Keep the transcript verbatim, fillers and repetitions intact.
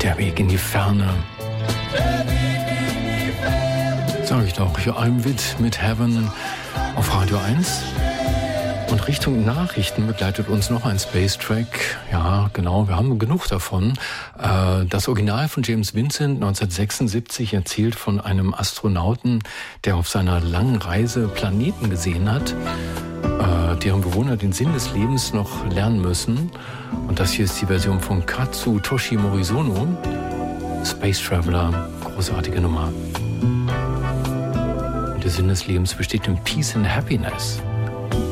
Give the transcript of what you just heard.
Der Weg in die Ferne. Sag ich doch, I'm with mit Heaven auf Radio eins. Und Richtung Nachrichten begleitet uns noch ein Space-Track. Ja, genau, wir haben genug davon. Das Original von James Vincent neunzehnhundertsechsundsiebzig erzählt von einem Astronauten, der auf seiner langen Reise Planeten gesehen hat, deren Bewohner den Sinn des Lebens noch lernen müssen. Und das hier ist die Version von Kazutoshi Morisono. Space Traveler, großartige Nummer. Und der Sinn des Lebens besteht in Peace and Happiness.